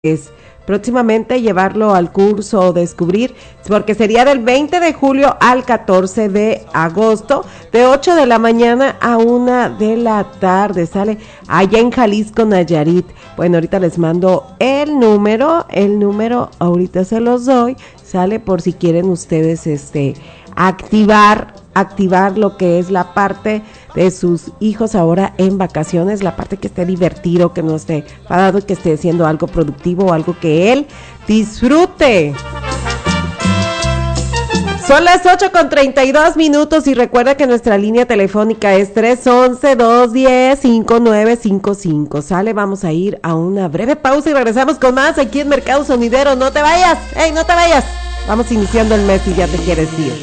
próximamente llevarlo al curso o descubrir, porque sería del 20 de julio al 14 de agosto, de 8 de la mañana a 1 de la tarde, sale allá en Jalisco, Nayarit. Bueno, ahorita les mando el número ahorita se los doy, sale por si quieren ustedes activar lo que es la parte de sus hijos ahora en vacaciones, la parte que esté divertido, que no esté parado, que esté haciendo algo productivo o algo que él disfrute. Son las 8:32 y recuerda que nuestra línea telefónica es 311-210-5955. Sale, vamos a ir a una breve pausa y regresamos con más aquí en Mercado Sonidero. No te vayas, no te vayas. Vamos iniciando el mes y ya te quieres ir.